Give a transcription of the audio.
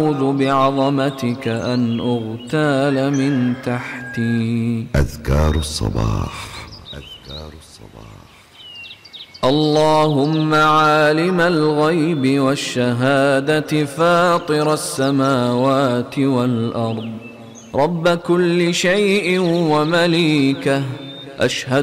أعوذ بعظمتك أن أغتال من تحتي. أذكار الصباح. اللهم عالم الغيب والشهادة فاطر السماوات والأرض رب كل شيء ومليكه، أشهد